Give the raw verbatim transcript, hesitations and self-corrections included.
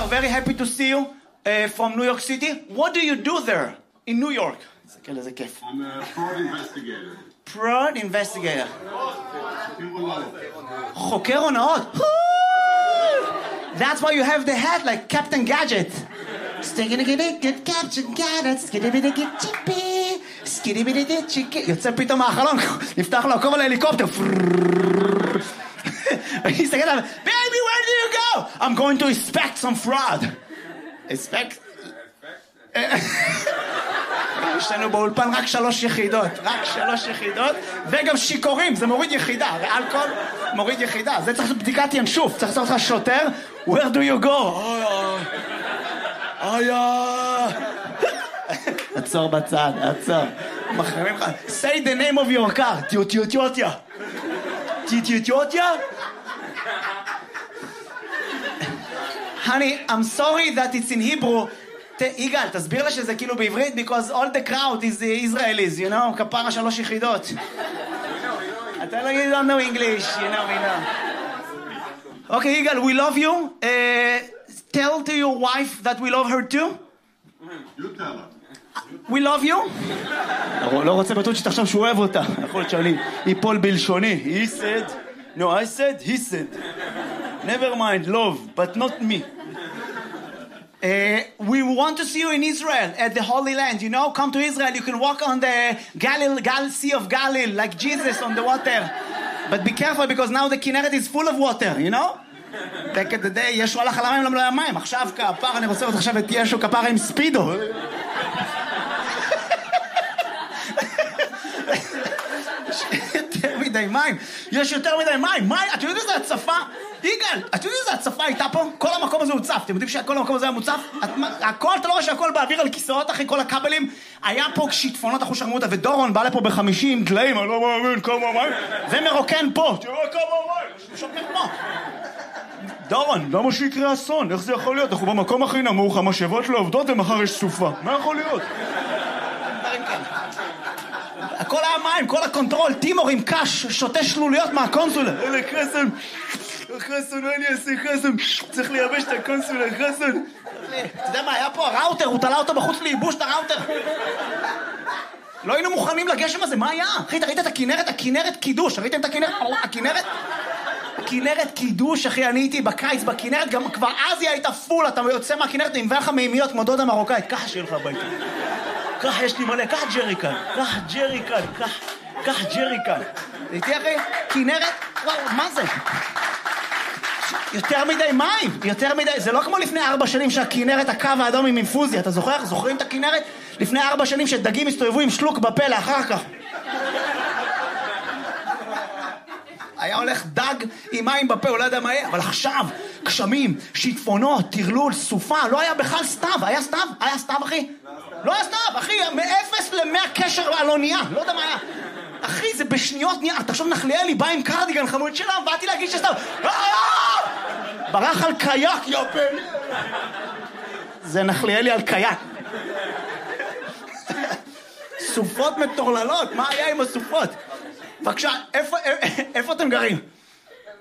very happy to see you uh, from New York City. What do you do there in New York? I'm a fraud investigator. Fraud investigator. חוקר הונאות. That's why you have the hat like Captain Gadget. יוצא פתאום מהחלון, נפתח לו עקוב על ההליקופטר. ויסתכל עליו, baby, where do you go? I'm going to inspect some fraud. inspect? יש לנו באולפן רק שלוש יחידות, רק שלוש יחידות, וגם שיקורים, זה מוריד יחידה, ואלכוהול מוריד יחידה. זה צריך לעשות בדיקת ינשוף, צריך לעשות לך שוטר, where do you go? איה, עצור בצד, עצור. מחרימים לך, say the name of your car, טיוטיוטיוטיה. טיוטיוטיוטיה? Honey, I'm sorry that it's in Hebrew. יגאל, תסביר לה שזה כאילו בעברית, because all the crowd is Israelis, you know, כפרה שלוש יחידות. אתה לא, you don't know English, you know, we know. Okay, יגאל, we love you. Uh, tell to your wife that we love her too. You tell her. We love you. לא רוצה בטוח שתחשוב שהוא אוהב אותה. יכול להיות שאני ייפול בלשוני. He said, no, I said, he said. Never mind, love, but not me. Uh, we want to see you in Israel at the Holy Land. You know, come to Israel. You can walk on the Galilee, Gal Sea of Galilee like Jesus on the water. But be careful because now the Kinneret is full of water. You know. Back in the day, ישו הלך על המים למלא המים. עכשיו כפר, אני רוצה לראות עכשיו את ישו כפר עם ספידו. יותר מדי מים. יש יותר מדי מים. מים, אתם יודעים איזה הצפה? יגאל, אתם יודעים איזה הצפה הייתה פה? כל המקום הזה הוצף. אתם יודעים שכל המקום הזה היה מוצף? הכל, אתה לא רואה שהכל באוויר על כיסאות אחרי כל הכבלים? היה פה שיטפונות אחוז שרמותה, ודורון בא לפה בחמישים דליים, אני לא מאמין, כמה מים. ומרוקן פה. תראו כמה מים, שוקר פה. דורון, למה שיקרה אסון? איך זה יכול להיות? אנחנו במקום הכי נמוך, המשאבות לא עובדות ומחר יש סופה. מה יכול להיות? הכל היה מים, כל הקונטרול, טימור עם קש, שותה שלוליות מהקונסולה. אלה חסן, חסן, מה אני אעשה חסן? צריך לייבש את הקונסולה, חסן. אתה יודע מה, היה פה הראוטר, הוא תלה אותו בחוץ לייבוש את הראוטר. לא היינו מוכנים לגשם הזה, מה היה? אחי, ראית את הכינרת? הכינרת קידוש, ראיתם את הכינרת? הכינרת? הכינרת קידוש, אחי, אני הייתי בקיץ בכינרת, גם כבר אז היא הייתה פול, אתה יוצא מהכינרת עם ואך מימיות כמו דודה מרוקאית, ככה שיהיה לך הביתה. ככה יש לי מלא, ככה ג'ריקן, ככה ג'ריקן, ככה ג'ריקן. ראיתי אחי? כינרת? וואו, מה זה? יותר מדי מים, יותר מדי, זה לא כמו לפני ארבע שנים שהכינרת, הקו האדום עם אינפוזיה, אתה זוכר? זוכרים את הכינרת? לפני ארבע שנים שדגים הסתובבו עם שלוק בפה לאחר כך. היה הולך דג עם מים בפה, הוא לא יודע מה יהיה, אבל עכשיו, גשמים, שיטפונות, טרלול, סופה, לא היה בכלל סתיו, היה סתיו? היה סתיו, אחי? לא היה סתיו, אחי, מאפס למאה קשר על אונייה, לא יודע מה היה. אחי, זה בשניות נהיה, תחשוב, נחליאלי בא עם קרדיגן חמוד שלה, באתי להגיד שסתיו, ברח על קייק, יופן. זה נחליאלי על קייק. סופות מטורללות, מה היה עם הסופות? בבקשה, איפה, איפה אתם גרים?